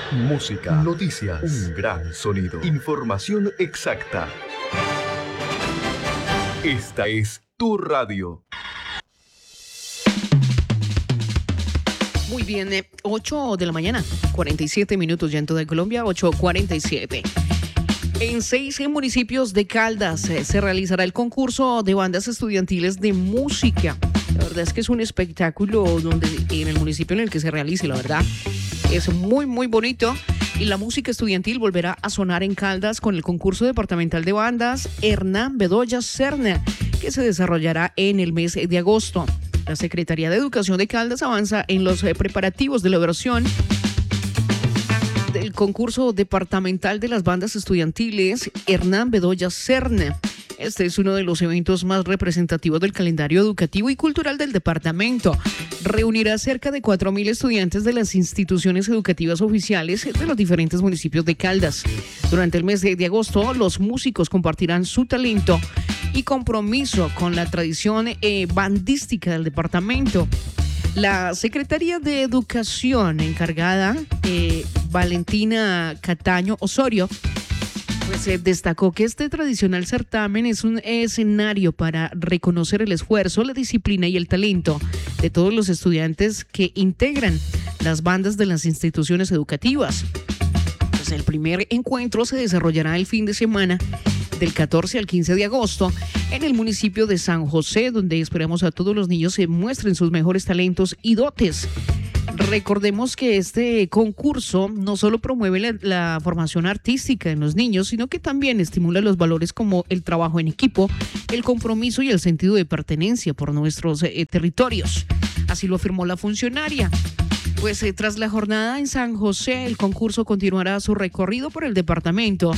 Música, noticias, un gran sonido, información exacta. Esta es tu radio. Muy bien, 8 de la mañana, 47 minutos ya en toda Colombia, 8:47. En 6 municipios de Caldas se realizará el concurso de bandas estudiantiles de música. La verdad es que es un espectáculo donde en el municipio en el que se realice, la verdad, es muy, muy bonito. Y la música estudiantil volverá a sonar en Caldas con el concurso departamental de bandas Hernán Bedoya Serna, que se desarrollará en el mes de agosto. La Secretaría de Educación de Caldas avanza en los preparativos de la versión del concurso departamental de las bandas estudiantiles Hernán Bedoya Serna. Este es uno de los eventos más representativos del calendario educativo y cultural del departamento. Reunirá cerca de 4.000 estudiantes de las instituciones educativas oficiales de los diferentes municipios de Caldas. Durante el mes de agosto, los músicos compartirán su talento y compromiso con la tradición bandística del departamento. La Secretaría de Educación encargada, Valentina Cataño Osorio, pues destacó que este tradicional certamen es un escenario para reconocer el esfuerzo, la disciplina y el talento de todos los estudiantes que integran las bandas de las instituciones educativas. Pues el primer encuentro se desarrollará el fin de semana del 14 al 15 de agosto en el municipio de San José, donde esperamos a todos los niños se muestren sus mejores talentos y dotes. Recordemos que este concurso no solo promueve la formación artística en los niños, sino que también estimula los valores como el trabajo en equipo, el compromiso y el sentido de pertenencia por nuestros territorios. Así lo afirmó la funcionaria. Pues tras la jornada en San José, el concurso continuará su recorrido por el departamento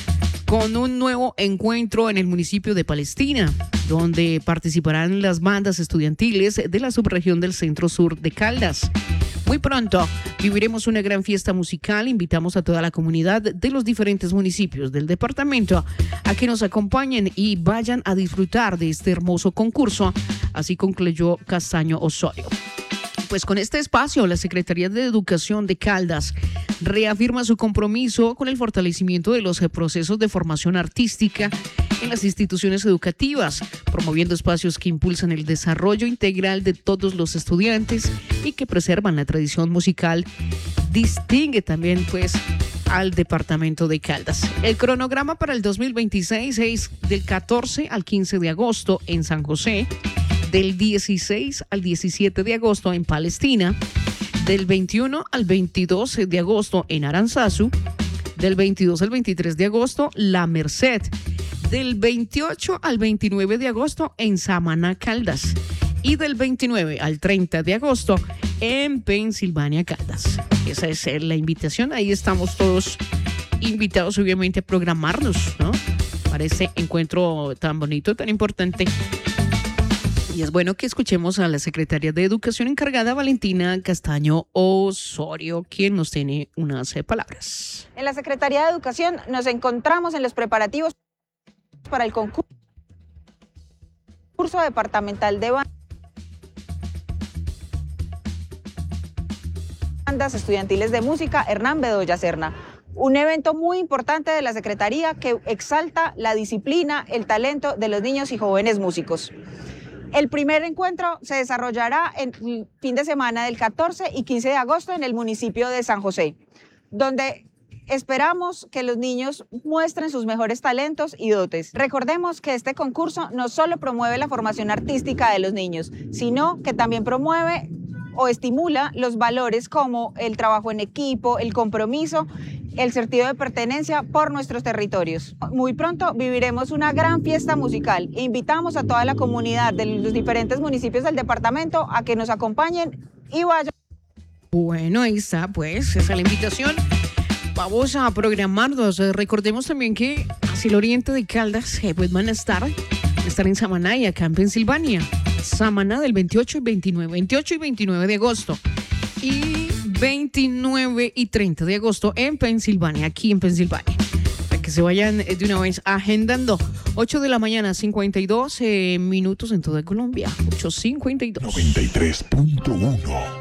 con un nuevo encuentro en el municipio de Palestina, donde participarán las bandas estudiantiles de la subregión del Centro Sur de Caldas. Muy pronto viviremos una gran fiesta musical. Invitamos a toda la comunidad de los diferentes municipios del departamento a que nos acompañen y vayan a disfrutar de este hermoso concurso, así concluyó Castaño Osorio. Pues con este espacio, la Secretaría de Educación de Caldas reafirma su compromiso con el fortalecimiento de los procesos de formación artística en las instituciones educativas, promoviendo espacios que impulsan el desarrollo integral de todos los estudiantes y que preservan la tradición musical. Distingue también, pues, al departamento de Caldas. El cronograma para el 2026 es del 14 al 15 de agosto en San José, del 16 al 17 de agosto en Palestina, del 21 al 22 de agosto en Aranzazu, del 22 al 23 de agosto La Merced, del 28 al 29 de agosto en Samaná, Caldas, y del 29 al 30 de agosto en Pensilvania, Caldas. Esa es la invitación. Ahí estamos todos invitados, obviamente, a programarnos, ¿no?, para este encuentro tan bonito, tan importante. Y es bueno que escuchemos a la Secretaria de Educación encargada, Valentina Castaño Osorio, quien nos tiene unas palabras. En la Secretaría de Educación nos encontramos en los preparativos para el concurso departamental de bandas estudiantiles de música Hernán Bedoya Serna. Un evento muy importante de la Secretaría que exalta la disciplina, el talento de los niños y jóvenes músicos. El primer encuentro se desarrollará en el fin de semana del 14 y 15 de agosto en el municipio de San José, donde esperamos que los niños muestren sus mejores talentos y dotes. Recordemos que este concurso no solo promueve la formación artística de los niños, sino que también promueve o estimula los valores como el trabajo en equipo, el compromiso, el sentido de pertenencia por nuestros territorios. Muy pronto viviremos una gran fiesta musical. Invitamos a toda la comunidad de los diferentes municipios del departamento a que nos acompañen y vayan. Bueno, ahí está, pues, esa es la invitación. Vamos a programarnos. Recordemos también que hacia el oriente de Caldas pues van a estar en Samaná y acá en Pensilvania. Samaná del 28 y 29 de agosto. Y 29 y 30 de agosto en Pensilvania, aquí en Pensilvania. Para que se vayan de una vez agendando. 8 de la mañana, 52 minutos en toda Colombia. 8:52. 93.1